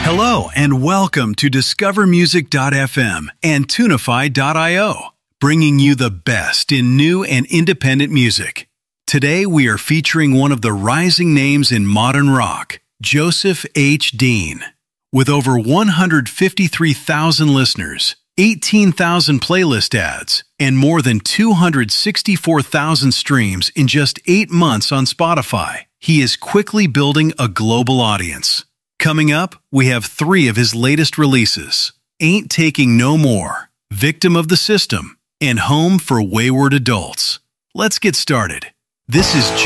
Hello and welcome to DiscoverMusic.fm and Tunify.io, bringing you the best in new and independent music. Today we are featuring one of the rising names in modern rock, Joseph H. Dean. With over 153,000 listeners, 18,000 playlist ads, and more than 264,000 streams in just 8 months on Spotify, he is quickly building a global audience. Coming up, we have 3 of his latest releases: Ain't Taking No More, Victim of the System, and Home for Wayward Adults. Let's get started. This is